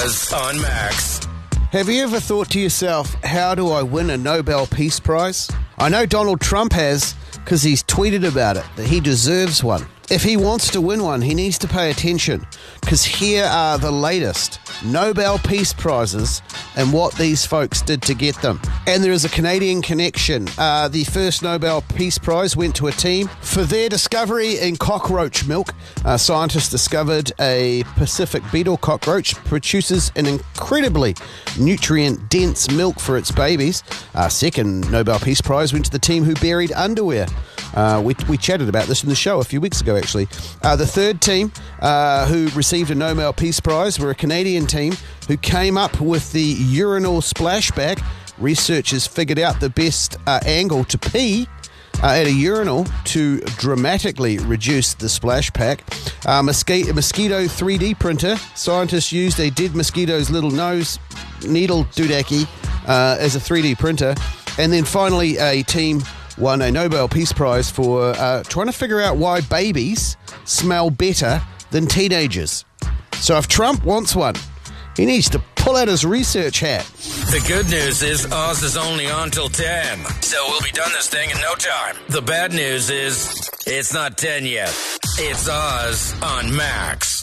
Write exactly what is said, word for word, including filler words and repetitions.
Oz on Max. Have you ever thought to yourself, how do I win a Nobel Peace Prize? I know Donald Trump has, because he's tweeted about it, that he deserves one. If he wants to win one, he needs to pay attention, because here are the latest Nobel Peace Prizes and what these folks did to get them. And there is a Canadian connection. Uh, the first Nobel Peace Prize went to a team for their discovery in cockroach milk. Uh, scientists discovered a Pacific beetle cockroach produces an incredibly nutrient-dense milk for its babies. Uh, second Nobel Peace Prize went to the team who buried underwear. Uh, we, we chatted about this in the show a few weeks ago, actually. Uh, the third team uh, who received a Nobel Peace Prize were a Canadian team who came up with the urinal splashback. Researchers figured out the best uh, angle to pee uh, at a urinal to dramatically reduce the splash pack. Uh, mosquito, mosquito three D printer. Scientists used a dead mosquito's little nose needle doodacky uh, as a three D printer. And then finally, a team won a Nobel Peace Prize for uh, trying to figure out why babies smell better than teenagers. So if Trump wants one, he needs to pull out his research hat. The good news is Oz is only on till ten, so we'll be done this thing in no time. The bad news is it's not ten yet. It's Oz on Max.